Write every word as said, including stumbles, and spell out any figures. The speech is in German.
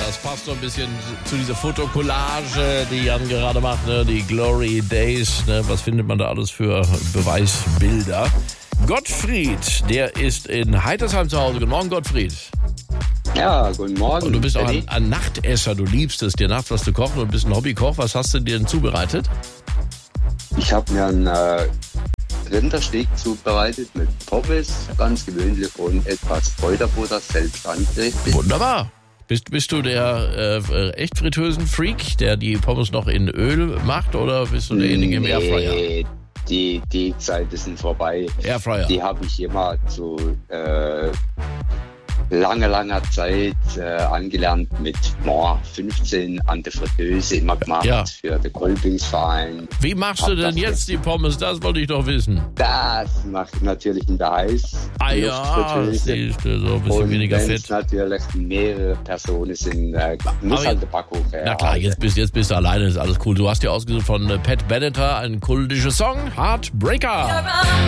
das passt so ein bisschen zu dieser Fotokollage, die Jan gerade macht, ne? Die Glory Days. Ne? Was findet man da alles für Beweisbilder? Gottfried, der ist in Heitersheim zu Hause. Guten Morgen, Gottfried. Ja, guten Morgen. Und du bist auch ein, ein Nachtesser. Du liebst es, dir nachts was zu kochen und bist ein Hobbykoch. Was hast du dir denn zubereitet? Ich habe mir einen äh, Rindersteak zubereitet mit Pommes, ganz gewöhnlich und etwas Kräuterbutter, selbst angerichtet. Wunderbar. Bist, bist du der äh, echt Fritteusen-Freak, der die Pommes noch in Öl macht, oder bist du derjenige im Nee, Airfryer? Die, die Zeiten sind vorbei. Airfryer. Die habe ich immer zu äh, langer, langer Zeit äh, angelernt mit oh, fünfzehn an der Fritteuse immer gemacht Ja. für den Kolpingsverein. Wie machst Hab du denn das jetzt die Pommes? Das wollte ich doch wissen. Das mache ich natürlich in der Heiß. Ah ja, siehst du, so ein bisschen Und weniger wenn es Fett. natürlich mehrere Personen sind, äh, muss Aber halt der Backofen her. Na klar, jetzt bist, jetzt bist du alleine, ist alles cool. Du hast dir ausgesucht von äh, Pat Benatar einen kultischen Song, Heartbreaker.